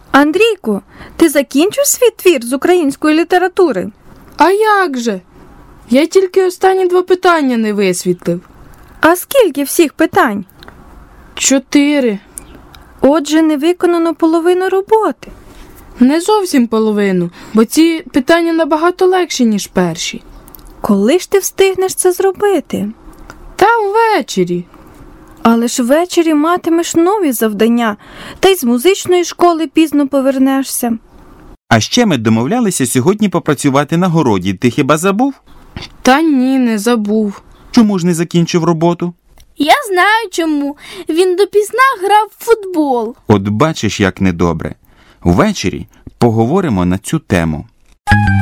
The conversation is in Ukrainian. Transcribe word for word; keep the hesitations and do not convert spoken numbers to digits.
Андрійку, ти закінчив свій твір з української літератури? А як же? Я тільки останні два питання не висвітлив. А скільки всіх питань? Чотири. Отже, не виконано половину роботи. Не зовсім половину, бо ці питання набагато легші, ніж перші. Коли ж ти встигнеш це зробити? Та ввечері. Але ж ввечері матимеш нові завдання, та й з музичної школи пізно повернешся. А ще ми домовлялися сьогодні попрацювати на городі. Ти хіба забув? Та ні, не забув. Чому ж не закінчив роботу? Я знаю чому. Він допізна грав в футбол. От бачиш, як недобре. Ввечері поговоримо на цю тему.